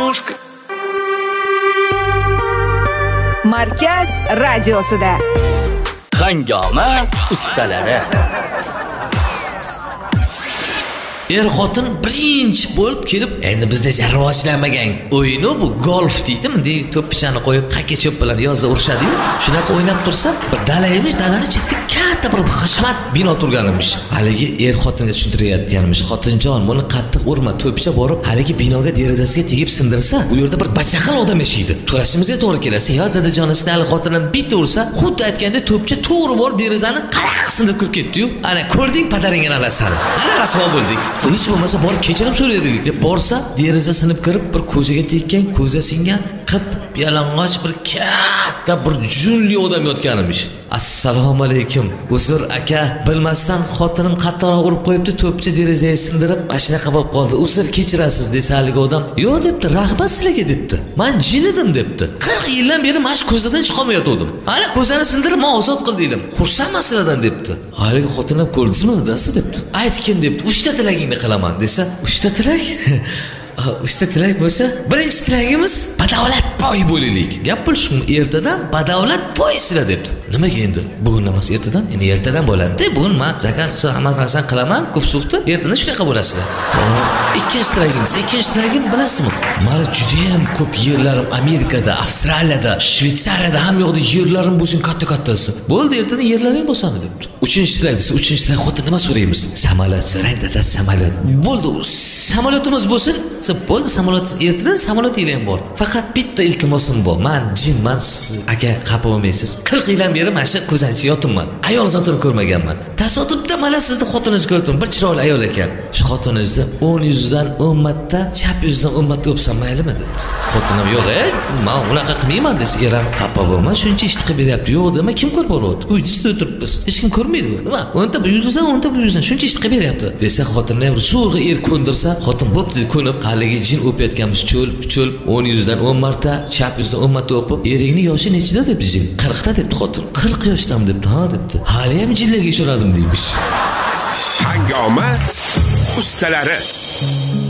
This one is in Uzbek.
немножко. Markaz radiosida Hangoma ustalari. Xotin birinchi bo'lib kelib, endi bizda rivojlanmagan o'yini bu golf deydi, bunday to'ppichani qo'yib, hakka cho'p bilan yozda urishadi-yu. Shunaqa o'ynab tursa, bir dala emish, dalani chetida katta bir hashamat bino turgan emish. Haligi xotinga tushuntirayotganmish. Xotinjon, buni qattiq urma, to'ppicha borib, haligi binoga derazasiga tegib sindirsa, u yerda bir bachaqal odam yashaydi. To'lashimizga to'g'ri kelasa, yo dadajon, hali xotinim bitta ursa, xuddi aytganda to'pcha to'g'ri borib derazani qaraq sindirib kirib ketdi-yu. Ana ko'rding padaringga nalasani. Ana rasvo bo'ldik. Hech bo'lmasa borib kechirim so'raylik deb borsa, deraza sinib kirib, bir ko'zaga tekkan, ko'za singan, qip yalang'och bir katta bir junli odam yotgan emish. Assalomu alaykum. Uzr aka, bilmasdan xotinim qattiqroq urib qo'yibdi, to'pcha derazaga sindirib, mashinaqa bo'lib qoldi. Uzr kechirasiz desa haligi odam, "Yo'q" debdi, "Rahmat sizlarga" debdi. "Men jin edim" debdi. 40 yildan beri mana shu ko'zadan chiqolmayotgandim. Ana ko'zani sindirib, men ozod qil dedim. "Xursandman sizlardan" debdi. Haligi xotinim ko'rdingizmi, dadasi debdi. "Aytgin" debdi. "Uchta tilagingni qilaman" desa, "Uchta tilak?" Uchta tilak bo'lsa, birinchi tilagimiz badavlat boy bo'laylik. Gap bo'lishmi? Ertadan badavlat boysizlar debdi. Nimaga endi? Bugun emas, ertadan? Endi ertadan bo'ladi-da. Bugun men zakar qilsa hamma narsani qilaman, ko'p suvda. Ertadan shunaqa bo'lasizlar. Ikkinchi tilagingiz, ikkinchi tilagim bilasizmi? Meni juda ham ko'p yerlarim Amerikada, Avstraliyada, Shveysariyada ham yo'qdi, yerlarim bo'lsin katta-kattasi. Bo'ldi, ertadan yerlaring bo'lsin debdi. Uchinchi tilak desa, uchinchi tilak xotin nima so'raymiz? Samolyot so'rang, dada, samolyot. Bo'ldi, samolyotimiz bo'lsin. Bo'ldi, samolyot ertadan samolyot ham bor. Faqat bitta iltimosim bor. Men jinman, siz aka xafa bo'lmaysiz. 40 yildan beri mana shu ko'zanchi yotibman. Ayol zotini ko'rmaganman. Tasodifda mana sizni xotiningizni ko'rdim. Bir chiroyli ayol ekan. Shu xotiningizni 10 yuzdan 10 marta, chap yuzdan 10 marta o'psam maylimi debdi. Xotinim, "Yo'q, men unaqa qilmayman" desa, eram xafa bo'lma, shuncha ish qilib beryapti. "Yo'q" dema, kim ko'rib boryapti? Uyda ichida o'tiribmiz. Hech kim ko'rmaydi. Nima? O'nta bu yuzdan, o'nta bu yuzdan shuncha ish qilib beryapti. Desa, xotinni ham zo'rg'a ko'ndirsa, xotin bo'pti ko'nib, haligi jin o'payotganmiz, cho'l 10 yuzdan 10 marta, chap yuzdan 10 marta o'pib, "Eringning yoshi nechida?" debdi jin. 40 ta debdi xotin. 40 yoshdan debdi. "Ha" debdi. "Hali ham jinlarga ishonadim" deymish. Hangoma ustalari.